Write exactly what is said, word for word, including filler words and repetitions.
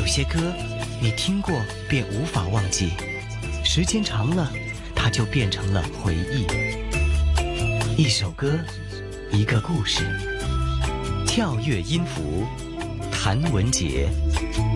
有些歌你听过便无法忘记，时间长了它就变成了回忆。一首歌，一个故事，跳跃音符，谭文杰。